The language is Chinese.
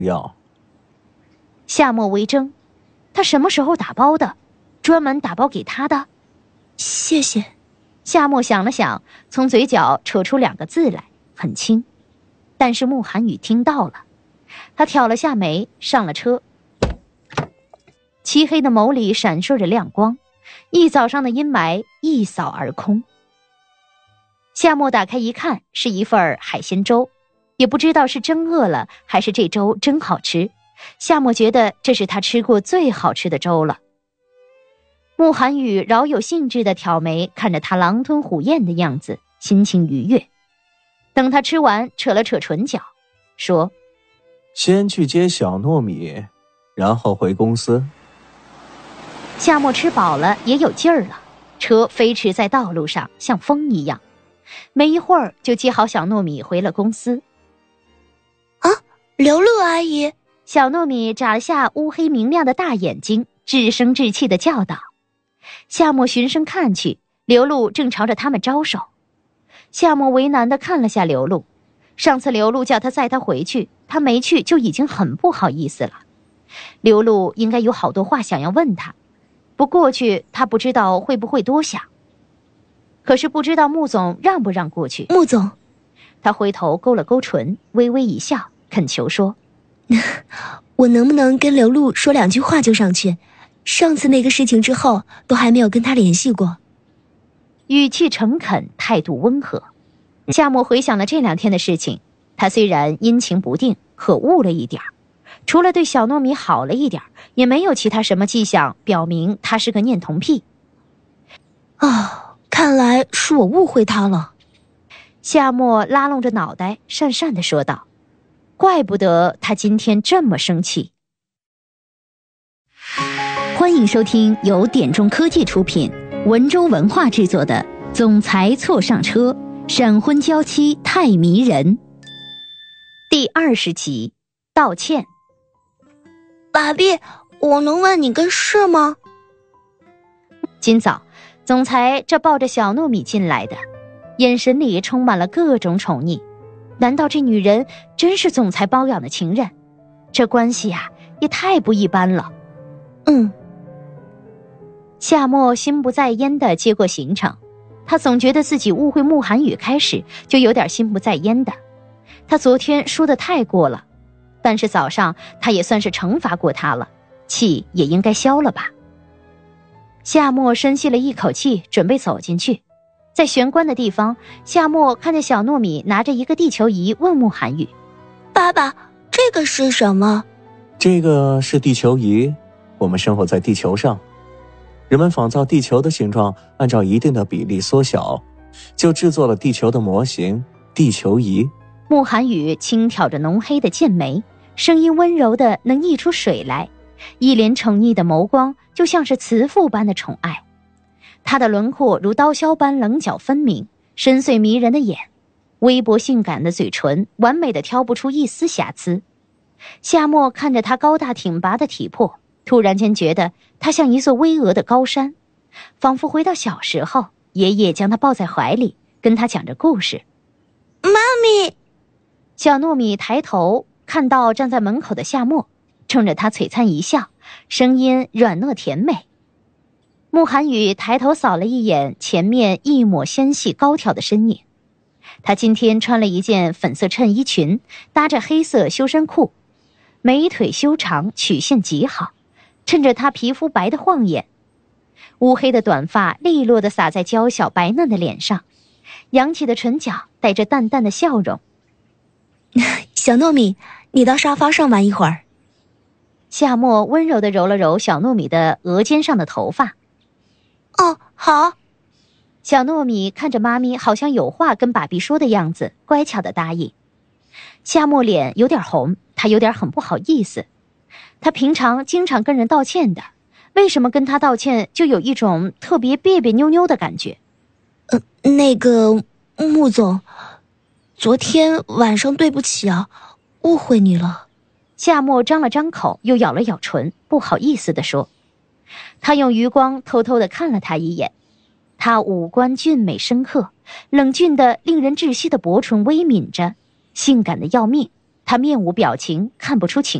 要。 夏沫微怔，他什么时候打包的？专门打包给他的？ 谢谢。 夏沫想了想，从嘴角扯出2个字来，很轻。但是慕寒雨听到了，他挑了下眉，上了车。漆黑的眸里闪烁着亮光，一早上的阴霾一扫而空。夏沫打开一看，是一份海鲜粥，也不知道是真饿了还是这粥真好吃。夏沫觉得这是他吃过最好吃的粥了。慕寒雨饶有兴致地挑眉，看着他狼吞虎咽的样子，心情愉悦。等他吃完，扯了扯唇角，说： 先去接小糯米，然后回公司。 夏沫吃饱了，也有劲儿了，车飞驰在道路上，像风一样。没一会儿就接好小糯米回了公司。 刘露阿姨。 小糯米眨了下乌黑明亮的大眼睛，稚声稚气地叫道。夏沫循声看去，刘露正朝着他们招手。夏沫为难地看了下刘露，上次刘露叫他载他回去，他没去就已经很不好意思了。刘露应该有好多话想要问他，不过去他不知道会不会多想。可是不知道穆总让不让过去。 穆总， 他回头勾了勾唇，微微一笑，恳求说： 我能不能跟刘露说2句话就上去？上次那个事情之后都还没有跟他联系过。 语气诚恳，态度温和。夏沫回想了这2天的事情，他虽然阴晴不定，可恶了一点，除了对小糯米好了一点，也没有其他什么迹象表明他是个念童癖。 看来是我误会他了。 夏沫拉拢着脑袋，讪讪地说道：怪不得他今天这么生气。欢迎收听由点中科技出品，文州文化制作的《总裁错上车》，闪婚娇妻太迷人第20集，道歉。 爸比，我能问你个事吗？ 今早总裁这抱着小糯米进来的，眼神里充满了各种宠溺。难道这女人真是总裁包养的情人？这关系也太不一般了。夏沫心不在焉地接过行程，他总觉得自己误会慕寒雨开始就有点心不在焉的。他昨天说得太过了，但是早上他也算是惩罚过他了，气也应该消了吧。夏沫深吸了一口气，准备走进去。在玄关的地方，夏沫看见小糯米拿着一个地球仪，问慕寒雨： 爸爸，这个是什么？ 这个是地球仪，我们生活在地球上，人们仿造地球的形状，按照一定的比例缩小，就制作了地球的模型地球仪。 慕寒雨轻挑着浓黑的剑眉，声音温柔的能溢出水来，一脸宠溺的眸光就像是慈父般的宠爱。他的轮廓如刀削般棱角分明，深邃迷人的眼，微薄性感的嘴唇，完美的挑不出一丝瑕疵。夏沫看着他高大挺拔的体魄，突然间觉得他像一座巍峨的高山，仿佛回到小时候，爷爷将他抱在怀里，跟他讲着故事。 妈咪！ 小糯米抬头看到站在门口的夏沫，冲着他璀璨一笑，声音软糯甜美。慕寒雨抬头扫了一眼前面一抹纤细高挑的身影，她今天穿了一件粉色衬衣裙，搭着黑色修身裤，美腿修长，曲线极好，衬着她皮肤白得晃眼。乌黑的短发利落地洒在娇小白嫩的脸上，扬起的唇角带着淡淡的笑容。 小糯米，你到沙发上玩一会儿。 夏沫温柔地揉了揉小糯米的额尖上的头发。 好。 小糯米看着妈咪好像有话跟爸比说的样子，乖巧地答应。夏沫脸有点红，她有点很不好意思。她平常经常跟人道歉的，为什么跟她道歉就有一种特别别别扭扭的感觉？ 那个穆总，昨天晚上对不起啊，误会你了。 夏沫张了张口，又咬了咬唇，不好意思地说。他用余光偷偷地看了他一眼，他五官俊美深刻，冷峻的令人窒息的薄唇微抿着，性感的要命。 他面无表情，看不出情